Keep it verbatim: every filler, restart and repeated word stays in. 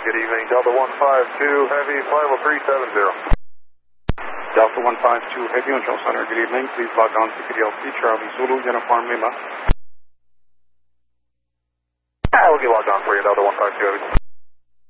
good evening. Delta one five two Heavy, five oh three seven zero. Delta one five two Heavy, Control Center, good evening. Please log on to P D L C, Charlie Zulu, Uniform Lima. Ah, we'll get logged on for you, Delta one five two Heavy.